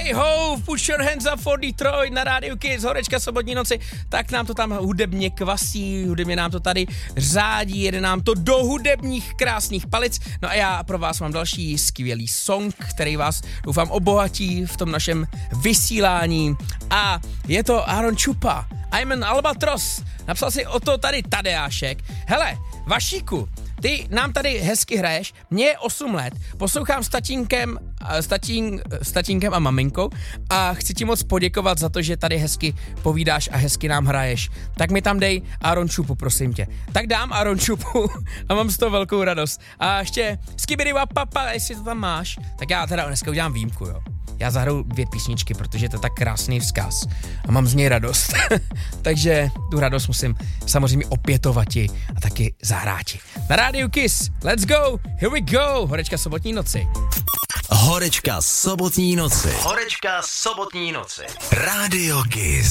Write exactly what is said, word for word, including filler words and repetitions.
Hey ho, put your hands up for Detroit na rádiu Kiss, horečka sobotní noci, tak nám to tam hudebně kvasí, hudebně nám to tady řádí, jede nám to do hudebních krásných palic. No a já pro vás mám další skvělý song, který vás doufám obohatí v tom našem vysílání. A je to Aaron Čupa, I'm an Albatros. Napsal si o to tady Tadeášek. Hele, Vašíku, ty nám tady hezky hraješ, mně je osm let, poslouchám s tatínkem, s, tatín, s tatínkem a maminkou a chci ti moc poděkovat za to, že tady hezky povídáš a hezky nám hraješ. Tak mi tam dej Aaron Čupu, prosím tě. Tak dám Aaron Čupu a mám z toho velkou radost. A ještě Skibidi Wapapa, jestli to tam máš, tak já teda dneska udělám výjimku, jo. Já zahraju dvě písničky, protože je to tak krásný vzkaz a mám z něj radost. Takže tu radost musím samozřejmě opětovati a taky zahráti. Na rádiu Kiss, let's go, here we go, horečka sobotní noci. Horečka sobotní noci. Horečka sobotní noci. Rádio Kiss.